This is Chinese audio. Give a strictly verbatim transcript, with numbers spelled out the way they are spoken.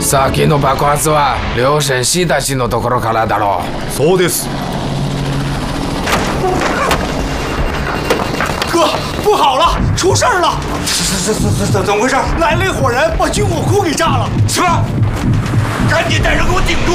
さっきの爆発は両親氏たちのところからだろう。 そうです。 哥，不好了，出事儿了！怎怎怎怎怎么回事？来了一伙人，把军火库给炸了！ 什么？赶紧带人给我顶住！